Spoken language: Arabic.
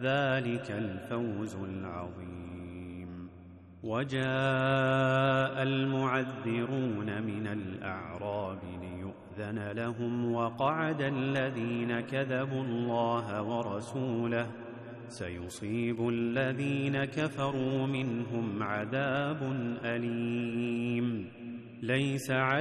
ذلك الفوز العظيم. وجاء المعذرون من الأعراب ليؤذن لهم وقعد الذين كذبوا الله ورسوله سيصيب الذين كفروا منهم عذاب أليم. ليس